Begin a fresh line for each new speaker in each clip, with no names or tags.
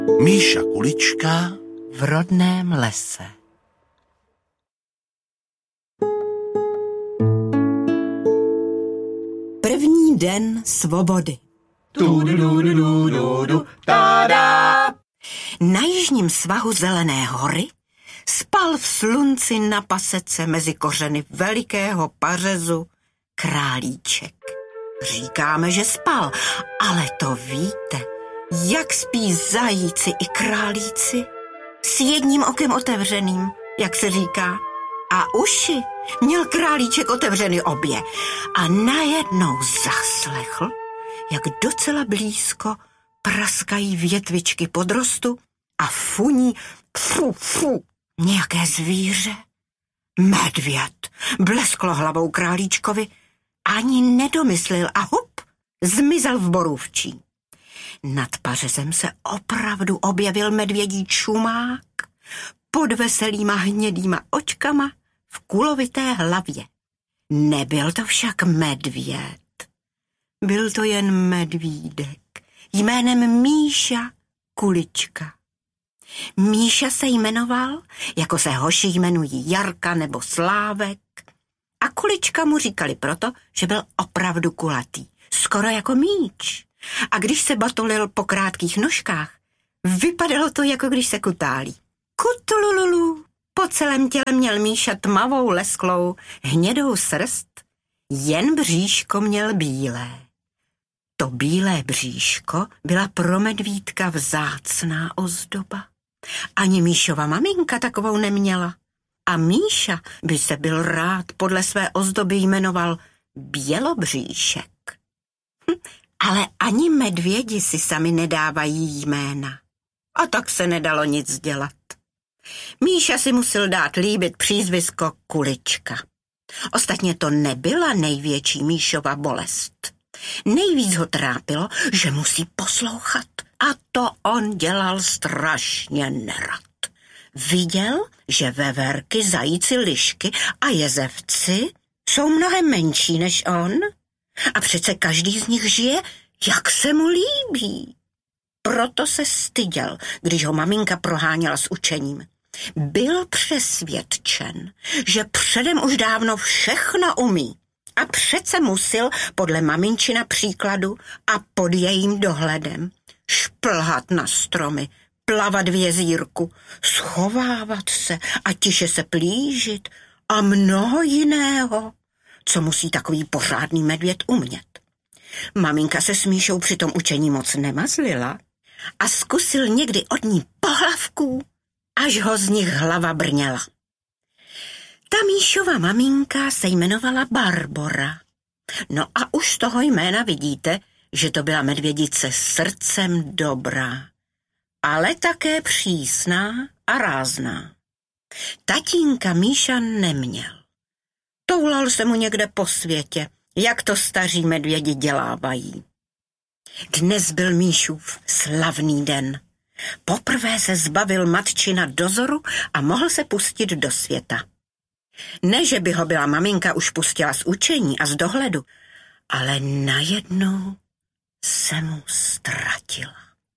Míša Kulička
v rodném lese. První den svobody. Na jižním svahu Zelené hory spal v slunci na pasece mezi kořeny velikého pařezu králíček. Říkáme, že spal, ale to víte, jak spí zajíci i králíci? S jedním okem otevřeným, jak se říká. A uši měl králíček otevřeny obě. A najednou zaslechl, jak docela blízko praskají větvičky podrostu a funí nějaké zvíře. Medvěd blesklo hlavou králíčkovi, ani nedomyslel a hup, zmizel v borůvčí. Nad pařezem se opravdu objevil medvědí čumák pod veselýma hnědýma očkama v kulovité hlavě. Nebyl to však medvěd. Byl to jen medvídek jménem Míša Kulička. Míša se jmenoval, jako se hoši jmenují Jarka nebo Slávek, a Kulička mu říkali proto, že byl opravdu kulatý, skoro jako míč. A když se batolil po krátkých nožkách, vypadalo to, jako když se kutálí. Kutulululu. Po celém těle měl Míša tmavou, lesklou, hnědou srst, jen bříško měl bílé. To bílé bříško byla pro medvídka vzácná ozdoba. Ani Míšova maminka takovou neměla. A Míša by se byl rád podle své ozdoby jmenoval Bělobříšek. Ale ani medvědi si sami nedávají jména. A tak se nedalo nic dělat. Míša si musel dát líbit přízvisko Kulička. Ostatně to nebyla největší Míšova bolest. Nejvíc ho trápilo, že musí poslouchat. A to on dělal strašně nerad. Viděl, že veverky, zajíci, lišky a jezevci jsou mnohem menší než on. A přece každý z nich žije, jak se mu líbí. Proto se styděl, když ho maminka proháněla s učením. Byl přesvědčen, že předem už dávno všechno umí. A přece musil podle maminčina příkladu a pod jejím dohledem šplhat na stromy, plavat v jezírku, schovávat se a tiše se plížit a mnoho jiného, co musí takový pořádný medvěd umět. Maminka se s Míšou při tom učení moc nemazlila a zkusil někdy od ní pohlavků, až ho z nich hlava brněla. Ta Míšova maminka se jmenovala Barbora. No a už z toho jména vidíte, že to byla medvědice srdcem dobrá, ale také přísná a rázná. Tatínka Míša neměl. Toulal se mu někde po světě, jak to staří medvědi dělávají. Dnes byl Míšův slavný den. Poprvé se zbavil matčina dozoru a mohl se pustit do světa. Ne, že by ho byla maminka už pustila z učení a z dohledu, ale najednou se mu ztratila.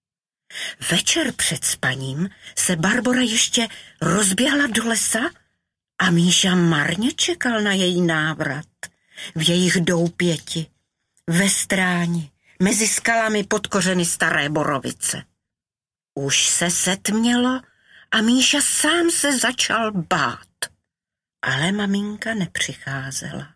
Večer před spaním se Barbora ještě rozběhla do lesa a Míša marně čekal na její návrat. V jejich doupěti, ve stráni, mezi skalami pod kořeny staré borovice. Už se setmělo a Míša sám se začal bát. Ale maminka nepřicházela.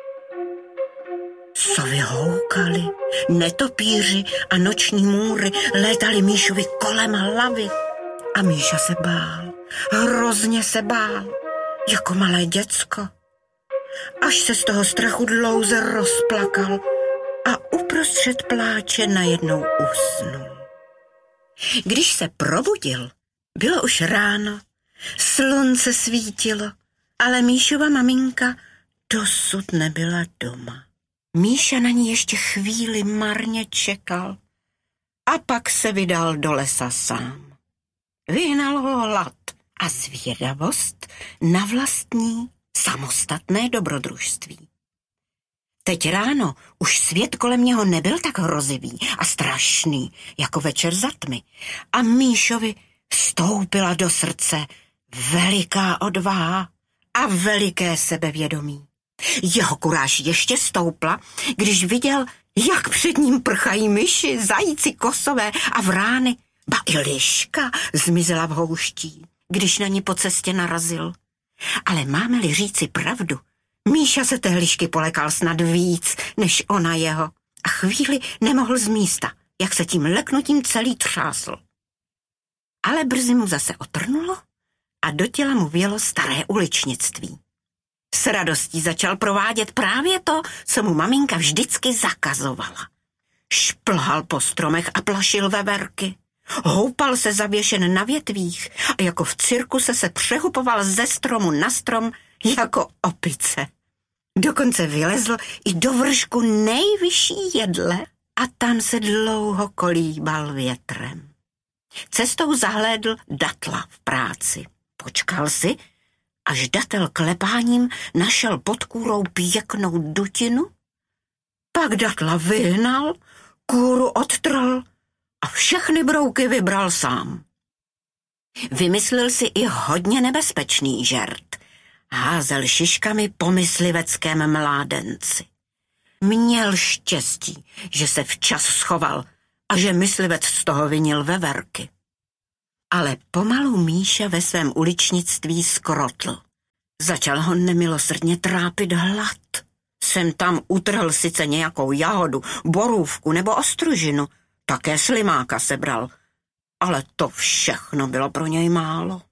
Sovy houkaly, netopíři a noční můry létaly Míšovi kolem hlavy. A Míša se bál, hrozně se bál, jako malé děcko. Až se z toho strachu dlouze rozplakal a uprostřed pláče najednou usnul. Když se probudil, bylo už ráno, slunce svítilo, ale Míšova maminka dosud nebyla doma. Míša na ní ještě chvíli marně čekal a pak se vydal do lesa sám. Vyhnal ho hlad a zvědavost na vlastní samostatné dobrodružství. Teď ráno už svět kolem něho nebyl tak hrozivý a strašný, jako večer za tmy. A Míšovi vstoupila do srdce veliká odvaha a veliké sebevědomí. Jeho kuráž ještě stoupla, když viděl, jak před ním prchají myši, zajíci, kosové a vrány. Ba i liška zmizela v houští, když na ní po cestě narazil. Ale máme-li říci pravdu, Míša se té lišky polekal snad víc, než ona jeho. A chvíli nemohl z místa, jak se tím leknutím celý třásl. Ale brzy mu zase otrnulo a do těla mu vjelo staré uličnictví. S radostí začal provádět právě to, co mu maminka vždycky zakazovala. Šplhal po stromech a plašil veverky. Houpal se zavěšen na větvích a jako v cirkuse se přehupoval ze stromu na strom jako opice. Dokonce vylezl i do vršku nejvyšší jedle a tam se dlouho kolíbal větrem. Cestou zahlédl datla v práci. Počkal si, až datel klepáním našel pod kůrou pěknou dutinu, pak datla vyhnal, kůru odtrhl a všechny brouky vybral sám. Vymyslel si i hodně nebezpečný žert. Házel šiškami po mysliveckém mládenci. Měl štěstí, že se včas schoval a že myslivec z toho vinil veverky. Ale pomalu Míša ve svém uličnictví skrotl. Začal ho nemilosrdně trápit hlad. Sem tam utrhl sice nějakou jahodu, borůvku nebo ostružinu, také slimáka sebral, ale to všechno bylo pro něj málo.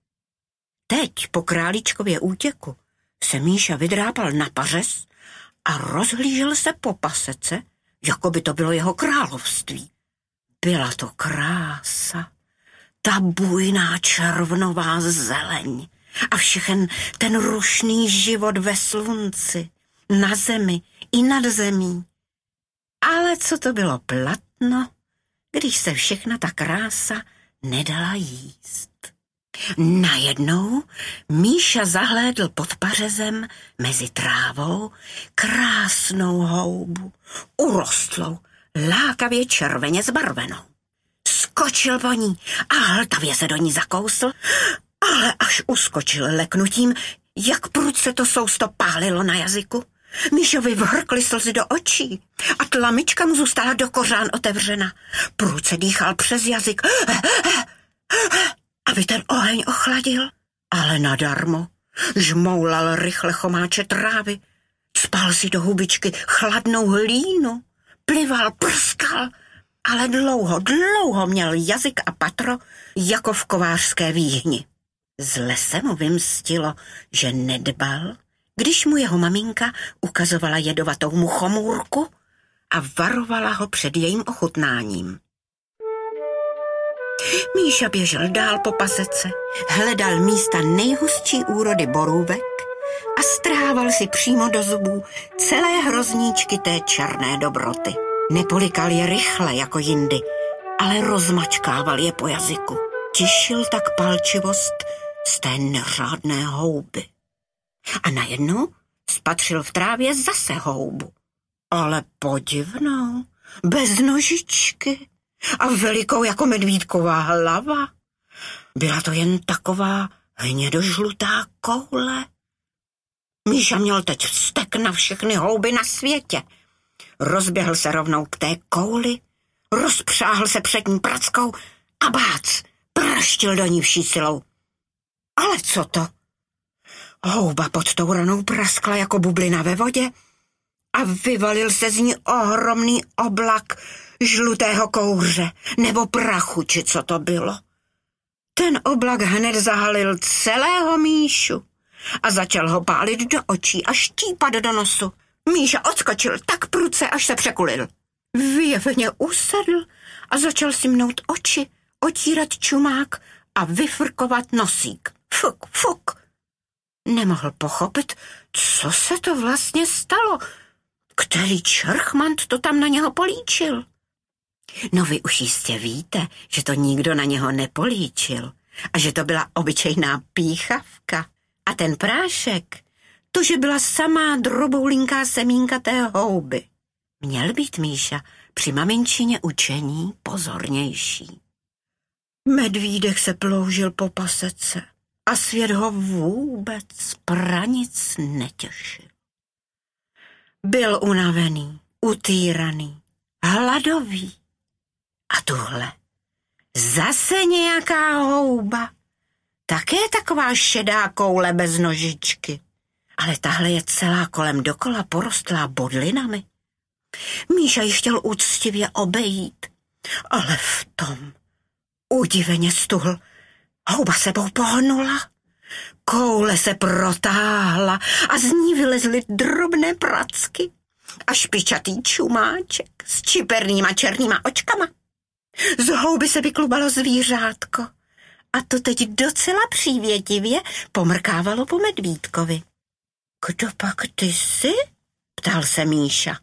Teď po králíčkově útěku se Míša vydrápal na pařez a rozhlížel se po pasece, jako by to bylo jeho království. Byla to krása, ta bujná červnová zeleň a všechen ten rušný život ve slunci, na zemi i nad zemí. Ale co to bylo platno, když se všechna ta krása nedala jíst. Najednou Míša zahlédl pod pařezem mezi trávou krásnou houbu, urostlou, lákavě červeně zbarvenou. Skočil po ní a hltavě se do ní zakousl, ale až uskočil leknutím, jak prudce to sousto pálilo na jazyku. Míšovi vhrkly slzy do očí a tlamička mu zůstala do kořán otevřena. Prudce dýchal přes jazyk, aby ten oheň ochladil, ale nadarmo. Žmoulal rychle chomáče trávy, cpal si do hubičky chladnou hlínu, plival, prskal, ale dlouho měl jazyk a patro jako v kovářské výhni. Zle se mu vymstilo, že nedbal, když mu jeho maminka ukazovala jedovatou muchomůrku a varovala ho před jejím ochutnáním. Míša běžel dál po pasece, hledal místa nejhustší úrody borůvek a strhával si přímo do zubů celé hrozníčky té černé dobroty. Nepolikal je rychle jako jindy, ale rozmačkával je po jazyku. Těšil tak palčivost z té neřádné houby. A najednou spatřil v trávě zase houbu. Ale podivnou, bez nožičky a velikou jako medvídková hlava. Byla to jen taková hnědožlutá koule. Míša měl teď vztek na všechny houby na světě. Rozběhl se rovnou k té kouli, rozpřáhl se před ní prackou a bác, praštil do ní vší silou. Ale co to? Houba pod tou ranou praskla jako bublina ve vodě a vyvalil se z ní ohromný oblak žlutého kouře nebo prachu, či co to bylo. Ten oblak hned zahalil celého Míšu a začal ho pálit do očí a štípat do nosu. Míša odskočil tak prudce, až se překulil. Vyjevně usedl a začal si mnout oči, otírat čumák a vyfrkovat nosík. Fuk, fuk. Nemohl pochopit, co se to vlastně stalo. Který čerchmant to tam na něho políčil? No vy už jistě víte, že to nikdo na něho nepolíčil a že to byla obyčejná píchavka. A ten prášek, to, že byla samá droboulinká semínka té houby. Měl být Míša při maminčině učení pozornější. Medvídek se ploužil po pasece a svět ho vůbec pranic netěšil. Byl unavený, utýraný, hladový. A tuhle, zase nějaká houba, také taková šedá koule bez nožičky, ale tahle je celá kolem dokola porostlá bodlinami. Míša ji chtěl úctivě obejít, ale v tom udiveně stuhl. Houba sebou pohnula, koule se protáhla a z ní vylezly drobné pracky a špičatý čumáček s čipernýma černýma očkama. Z houby se vyklubalo zvířátko a to teď docela přívětivě pomrkávalo po medvídkovi. Kdo pak ty jsi? Ptal se Míša.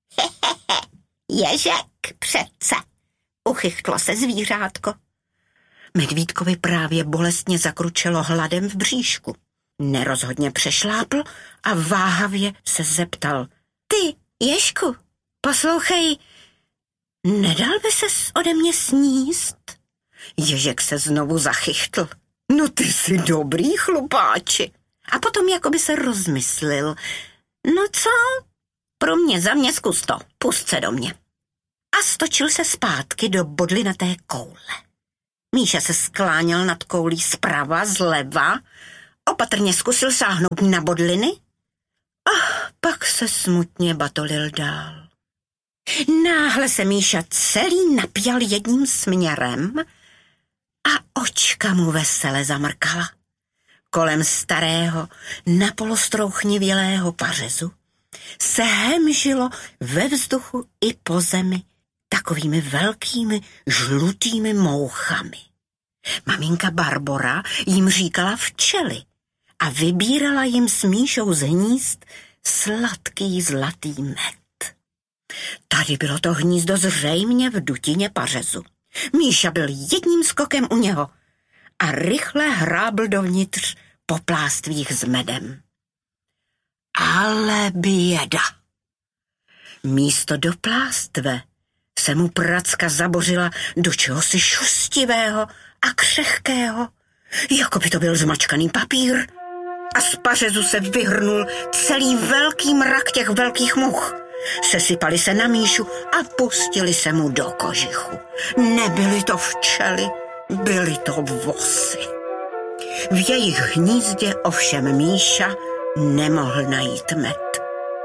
Ježek přece, uchychtlo se zvířátko. Medvídkovi právě bolestně zakručelo hladem v bříšku. Nerozhodně přešlápl a váhavě se zeptal. Ty, Ježku, poslouchej, nedal by ses ode mě sníst? Ježek se znovu zachychtl. No ty jsi dobrý, chlupáči. A potom jakoby se rozmyslil. No co? Pro mě za mě zkus to, pust se do mě. A stočil se zpátky do bodlinaté koule. Míša se skláněl nad koulí zprava, zleva, opatrně zkusil sáhnout na bodliny a pak se smutně batolil dál. Náhle se Míša celý napěl jedním směrem a očka mu vesele zamrkala. Kolem starého, napolostrouchnivělého pařezu se hemžilo ve vzduchu i po zemi takovými velkými žlutými mouchami. Maminka Barbora jim říkala včely a vybírala jim s Míšou z hnízd sladký zlatý med. Tady bylo to hnízdo zřejmě v dutině pařezu. Míša byl jedním skokem u něho a rychle hrábl dovnitř po plástvích s medem. Ale běda! Místo do plástve se mu pracka zabořila do čehosi šustivého a křehkého, jako by to byl zmačkaný papír. A z pařezu se vyhrnul celý velký mrak těch velkých much. Sesypali se na Míšu a pustili se mu do kožichu. Nebyly to včely, byly to vosy. V jejich hnízdě ovšem Míša nemohl najít med.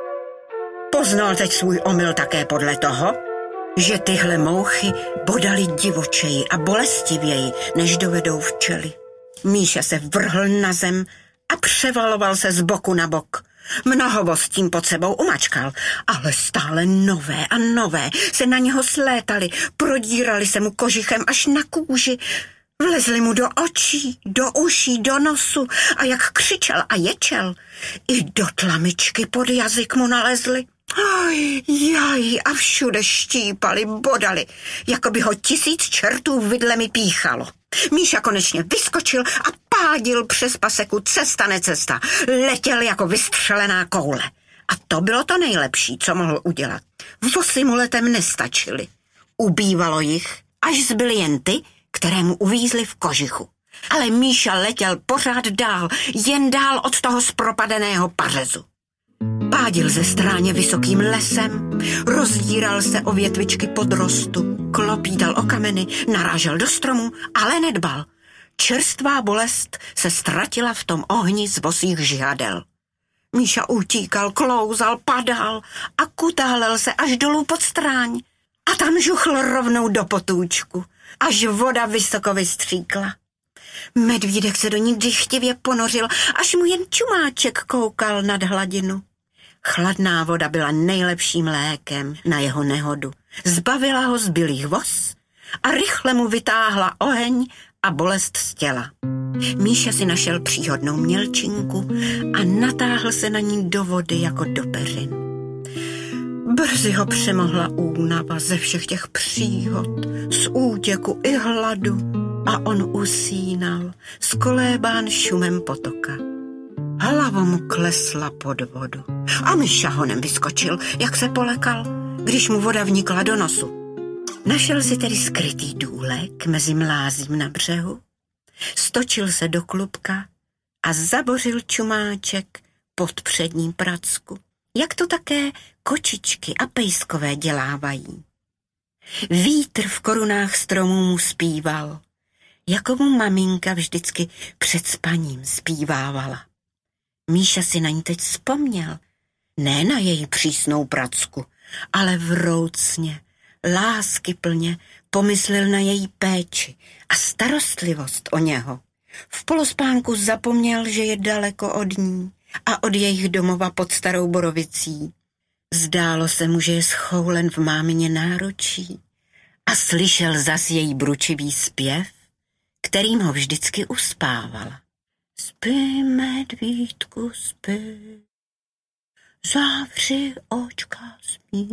Poznal teď svůj omyl také podle toho, že tyhle mouchy bodaly divočeji a bolestivěji, než dovedou včely. Míša se vrhl na zem a převaloval se z boku na bok. Mnoho s tím pod sebou umačkal, ale stále nové a nové se na něho slétali, prodírali se mu kožichem až na kůži, vlezli mu do očí, do uší, do nosu a jak křičel a ječel, i do tlamičky pod jazyk mu nalezli. Jaj, a všude štípali, bodali, jako by ho 1000 čertů vidlemi píchalo. Míša konečně vyskočil a pádil přes paseku cesta necesta. Letěl jako vystřelená koule. A to bylo to nejlepší, co mohl udělat. Vosy mu letem nestačily. Ubývalo jich, až zbyly jen ty, které mu uvízly v kožichu. Ale Míša letěl pořád dál, jen dál od toho zpropadeného pařezu. Pádil ze stráně vysokým lesem, rozdíral se o větvičky podrostu, klopítal o kameny, narážel do stromu, ale nedbal. Čerstvá bolest se ztratila v tom ohni z vosích žihadel. Míša utíkal, klouzal, padal a kutálel se až dolů pod stráň. A tam žuchl rovnou do potůčku, až voda vysoko vystříkla. Medvídek se do ní dychtivě ponořil, až mu jen čumáček koukal nad hladinu. Chladná voda byla nejlepším lékem na jeho nehodu. Zbavila ho zbylých vos a rychle mu vytáhla oheň a bolest z těla. Míša si našel příhodnou mělčinku a natáhl se na ní do vody jako do peřin. Brzy ho přemohla únava ze všech těch příhod, z útěku i hladu a on usínal, skolébán šumem potoka. Hlava mu klesla pod vodu a Myša honem vyskočil, jak se polekal, když mu voda vnikla do nosu. Našel si tedy skrytý důlek mezi mlázím na břehu, stočil se do klubka a zabořil čumáček pod přední pracku, jak to také kočičky a pejskové dělávají. Vítr v korunách stromů mu zpíval, jako mu maminka vždycky před spaním zpívávala. Míša si na ní teď vzpomněl, ne na její přísnou pracku, ale vroucně, láskyplně pomyslel na její péči a starostlivost o něho. V polospánku zapomněl, že je daleko od ní a od jejich domova pod Starou Borovicí. Zdálo se mu, že je schoulen v mámině náručí a slyšel zas její bručivý zpěv, kterým ho vždycky uspávala. Spí, medvídku, spí, zavři očka, smí.